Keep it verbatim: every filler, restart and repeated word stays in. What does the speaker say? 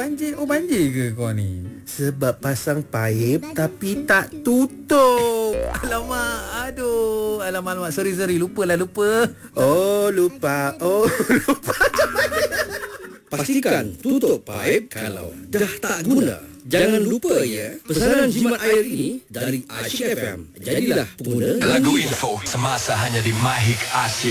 banjir. Oh, banjir ke kau ni? Sebab pasang paip tapi tak tutup. Alamak, aduh. Alamak, alamak. Sorry, sorry. Lupa lah, lupa. Oh, lupa. Oh, lupa. Pastikan tutup paip kalau dah tak guna. Jangan lupa ya, pesanan jimat air ini dari Asyik F M. Jadilah pengguna. Lagu info semasa hanya di Mahik Asyik.